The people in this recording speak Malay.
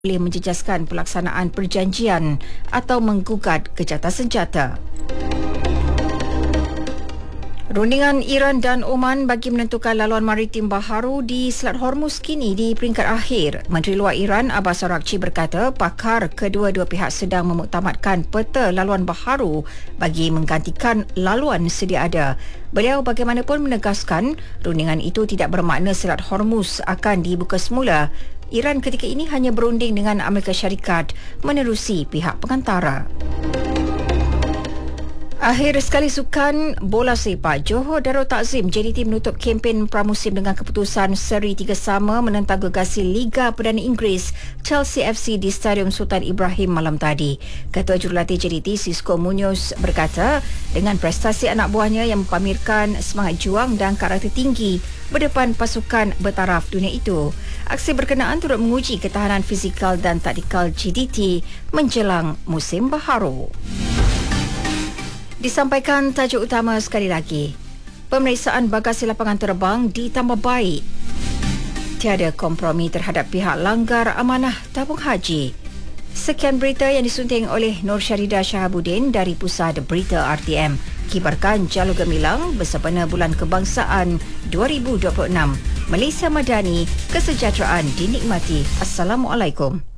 boleh menjejaskan pelaksanaan perjanjian atau menggugat kejahatan senjata. Rundingan Iran dan Oman bagi menentukan laluan maritim baharu di Selat Hormuz kini di peringkat akhir. Menteri Luar Iran Abbas Araghchi berkata pakar kedua-dua pihak sedang memuktamadkan peta laluan baharu bagi menggantikan laluan sedia ada. Beliau bagaimanapun menegaskan rundingan itu tidak bermakna Selat Hormuz akan dibuka semula. Iran ketika ini hanya berunding dengan Amerika Syarikat menerusi pihak pengantara. Akhir sekali sukan bola sepak, Johor Darul Takzim JDT menutup kempen pramusim dengan keputusan seri 3 sama menentang gegasi Liga Perdana Inggeris Chelsea FC di Stadium Sultan Ibrahim malam tadi. Ketua Jurulatih JDT Cisco Munoz berkata, dengan prestasi anak buahnya yang mempamerkan semangat juang dan karakter tinggi berdepan pasukan bertaraf dunia itu, aksi berkenaan turut menguji ketahanan fizikal dan taktikal JDT menjelang musim baharu. Disampaikan tajuk utama sekali lagi. Pemeriksaan bagasi lapangan terbang ditambah baik. Tiada kompromi terhadap pihak langgar amanah tabung haji. Sekian berita yang disunting oleh Nur Syarida Shahabuddin dari Pusat Berita RTM. Kibarkan Jalur Gemilang bersempena Bulan Kebangsaan 2026. Malaysia Madani, kesejahteraan dinikmati. Assalamualaikum.